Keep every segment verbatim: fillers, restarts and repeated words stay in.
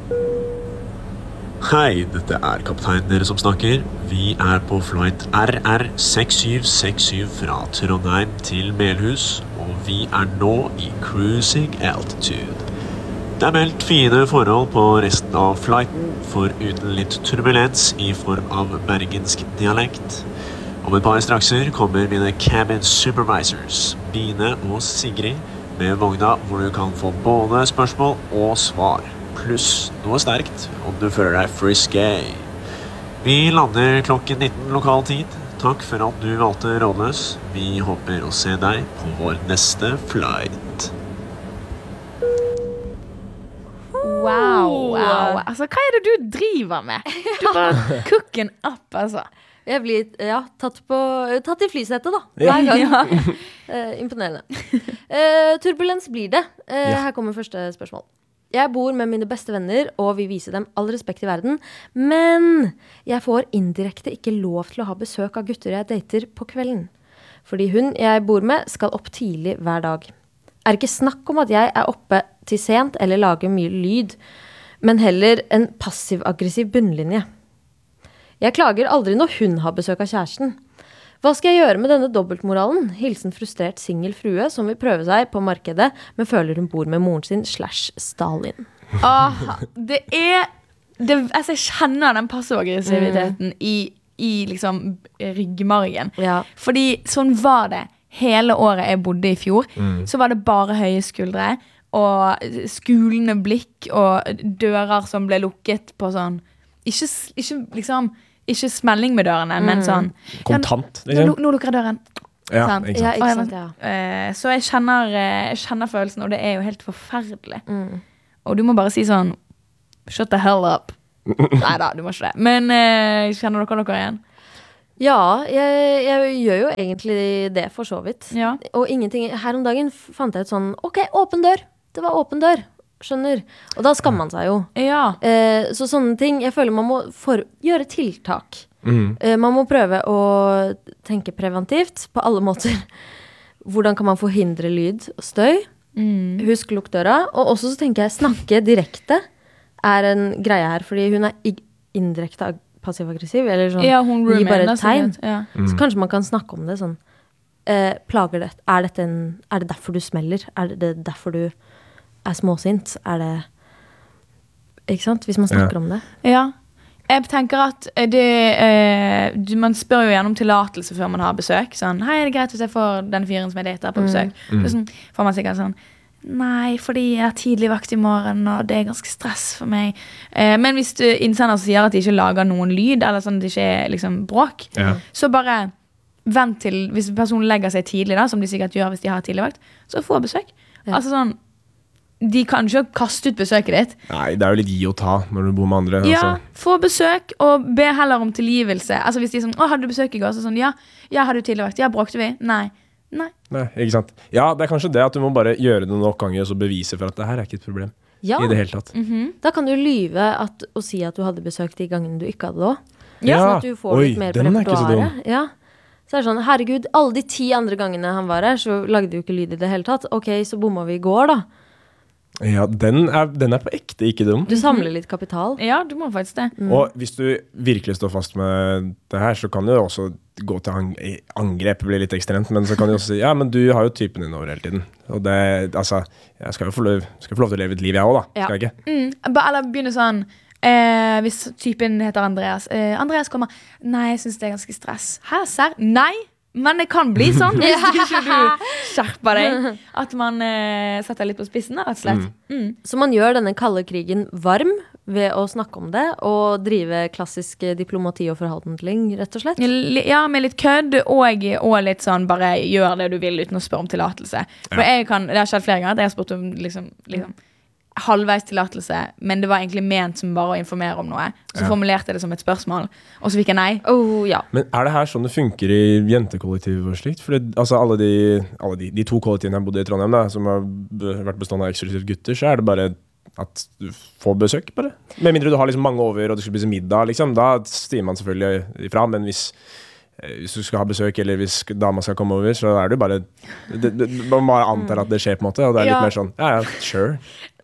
Hei, dette er kaptein dere som snakker. Vi er på flight R R seks syv seks syv fra Trondheim til Melhus, og vi er nå i cruising altitude. Det er meldt fine forhold på resten av flighten, for uten litt turbulens i form av bergensk dialekt. Om et par strakser kommer mine cabin supervisors, Bine og Sigrid, med vogna hvor du kan få både spørsmål og svar. Pluss noe sterkt om du føler deg frisky. Vi lander klokken nitten lokal tid. Takk for at du valgte Rådløs. Vi håper å se deg på vår neste flight. Wow, wow. Altså, hva er det du driver med? Du bare cooking up, altså. Jeg blir, ja, tatt, på, tatt i flysetet da. Ja. Hver gang. Ja. uh, imponerende. Uh, turbulens blir det. Uh, Ja. Her kommer første spørsmål. Jeg bor med mine beste venner og vil vise dem all respekt i verden, men jeg får indirekte ikke lov til å ha besøk av gutter jeg dater på kvelden. Fordi hun jeg bor med skal opp tidlig hver dag. Er ikke snakk om at jeg er oppe til sent eller lager mye lyd, men heller en passiv-aggressiv bunnlinje. Jeg klager aldri når hun har besøk av kjæresten. Hva skal jeg gjøre med denne dobbeltmoralen? Hilsen frustrert single frue som vil prøve seg på markedet, men føler hun bor med moren sin slash Stalin. Åh, det er det, altså jeg kjenner den passiv-aggressiviteten i, i liksom ryggmargen. Ja. Fordi sånn var det hele året jeg bodde i fjor. Mm. Så var det bare høye skuldre og skulende blikk og dører som ble lukket på sånn ikke, ikke liksom ikke smelling med dørene, men sånn Kontant, ja, liksom. nå, nå lukker jeg døren. Ja, Sånn. ikke sant. Ja, ikke Og jeg sant, var- ja. eh, Så jeg kjenner, eh, jeg kjenner følelsen, og det er jo helt forferdelig. Mm. Og du må bare si sånn shut the hell up. Neida, du må ikke det. Men eh, kjenner dere dere igjen? Ja, jeg, jeg gjør jo egentlig det for så vidt. Ja. Og ingenting, her om dagen fant jeg ut sånn, ok, åpen dør. Det var åpen dør, skjønner. Og da skammer man seg jo. Ja. Eh, så sånne ting, jeg føler man må for, gjøre tiltak. Mm. Eh, man må prøve å tenke preventivt på alle måter. Hvordan kan man forhindre lyd og støy? Mm. Husk lukk døra. Og også så tenker jeg, snakke direkte er en greie her, fordi hun er ig- indirekte ag- passiv-aggressiv, eller sånn, Ja, hun gir bare roomien, et tegn. sikkert, ja. Mm. Så kanskje man kan snakke om det sånn, eh, plager det, er dette en, er det derfor du smeller? Er det derfor du er småsint? Er det, ikke sant? Hvis man snakker Ja. om det. Ja. Jeg tenker at det, eh, du- man spør jo gjerne om tillatelse før man har besøk. Sånn, hei, er det greit hvis jeg får den fyren som jeg dater på besøk? Mm. Så sånn, får man sikkert sånn, nei, fordi jeg har tidlig vakt i morgen, og det er ganske stress for meg. Eh, men hvis du innsender sier at de ikke lager noen lyd, eller sånn at det ikke er liksom bråk, Ja. så bare vent til, hvis personen legger seg tidlig da, som de sikkert gjør hvis de har tidlig vakt, så få besøk. Ja. Altså sånn, de kan ikke kaste ut besøket ditt. Nei, det er jo litt gi og ta når du bor med andre. Ja, Altså. få besøk, og be heller om tilgivelse. Altså hvis de er sånn, å, hadde du besøk i går? Så sånn, ja, ja, hadde du tidlig vakt? Ja, bråkte vi? Nei. Nei. Nei, ikke sant. Ja, det er kanskje det at du må bare gjøre det nok ganger og så bevise for at det her er ikke et problem. Ja, I det hele tatt. Mhm. da kan du lyve at, og si at du hadde besøk de gangene du ikke hadde det også. Ja, Sånn at du får oi, litt mer på den er ikke så dum. repertoaret. Ja. Så er det sånn, herregud, alle de ti andre gangene han var her, så lagde du ikke lyd i det hele tatt. Ok, så bomma vi i går da. Ja, den er, den er på ekte ikke dum. Du samler litt kapital. Ja, du må faktisk det. Mm. Og hvis du virkelig står fast med det her, så kan du jo også gå til ang i angrep, blir litt ekstremt, men så kan du også si, ja, men du har jo typen din over hele tiden. Og det, altså, jeg skal jo få lov, skal få lov til å leve et liv jeg også da, Ja. skal jeg ikke? Mm. ba- Eller begynne sånn, eh, hvis typen heter Andreas. Eh, Andreas kommer, nei, jeg synes det er ganske stress. Hæ, serr? Nei, men det kan bli sånn, hvis ikke du skjerper deg. At man eh, setter litt på spissen, da, rett og slett. Mm. Så man gjør denne kalde krigen varm ved å snakke om det, og drive klassisk diplomati og forhandling, rett og slett. Li- Ja, med litt kødd, og, og litt sånn, bare gjør det du vil uten å spørre om tillatelse. For Ja. jeg kan, det har skjedd flere ganger at jeg har spurt om liksom, liksom halvveis tillatelse, men det var egentlig ment som bare å informere om noe. Så Ja. formulerte jeg det som et spørsmål, og så fikk jeg nei. Oh, ja. Men er det her sånn det funker i jentekollektiv og slikt? For det, altså alle, de, alle de, de to kollektivene jeg bodde i Trondheim da, som har b- vært bestående av eksklusivt gutter, så er det bare at du får besøk, bare. Med mindre du har liksom mange over og du skal spise middag, liksom. Da stiger man selvfølgelig ifra, men hvis eh, hvis du skal ha besøk, eller hvis dama skal komme over, så er det jo bare det, det, Man bare antar at det skjer på en måte, og det er Ja. litt mer sånn, ja, ja, sure.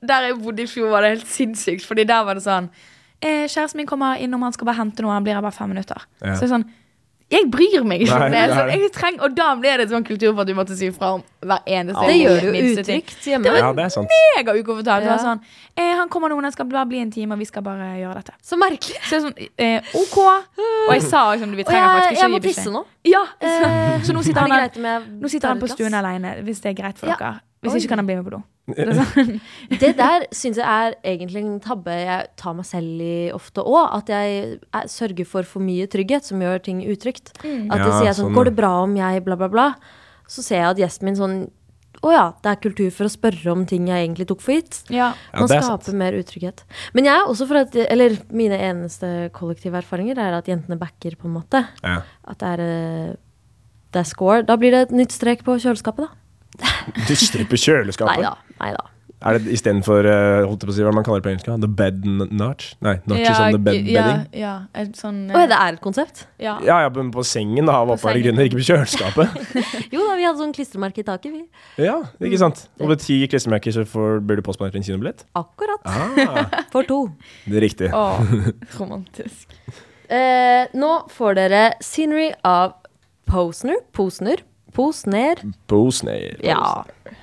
der jeg bodde i fjor var det helt sinnssykt, fordi der var det sånn eh, kjæresten min kommer innom, han skal bare hente noe, han blir her bare fem minutter. Ja. Så det er sånn, jeg bryr meg ikke Nei, om det. det er Så det. jeg treng, og da ble det sånn kultur for at du måtte si fra om hver eneste Det gjør du jo minste ting. utrygt hjemme. Ja, det er sant. Mega ukomfortabelt. Det Ja. var sånn, eh, han kommer noen, han skal bare bli en time, og vi skal bare gjøre dette. Så merkelig. Så jeg er sånn, eh, ok. Og jeg sa liksom, vi Og trenger jeg, faktisk ikke jeg å må gi tisse beskjed. nå. Ja, så, Eh, så nå sitter er det han, greit om jeg nå sitter han tar på et stuen glass? alene, hvis det er greit for Ja. dere. Hvis Oi. ikke kan han bli med på do. Det er sånn. Det der synes jeg er egentlig en tabbe jeg tar meg selv i ofte også. At jeg er, sørger for for mye trygghet som gjør ting utrygt. At Ja, jeg sier sånn, sånn, går ja. det bra om jeg bla bla bla? Så ser jeg at gjesten min sånn, å ja, det er kultur for å spørre om ting jeg egentlig tok for gitt. Ja. Ja, Man det er skaper sant. mer utrygghet. Men jeg er også for at, eller mine eneste kollektive erfaringer er at jentene backer på en måte. Ja. At det er, eh, det er score. Da blir det et nytt strek på kjøleskapet da. Du stripper kjøleskapet. Neida, neida. Er det istedenfor, uh, holdt jeg på å si, hva man kaller det på engelsk? The bed n- notch? Nei, notches Ja, on the bed ja, bedding. ja, et sånn, Åja, det er et konsept. ja. Ja, ja, men på sengen da, av På oppværende sengen. grunner, ikke på kjøleskapet. Jo da, vi hadde sånn klistremerke i taket, vi. Ja, ikke sant? Og med ti klistremerker så får, blir du påspannert en kinobillett. Akkurat. Ah, For to. det er riktig. Åh, romantisk. Eh, nå får dere Scenery av Posner. Posner. Posner. Bosner. Ja.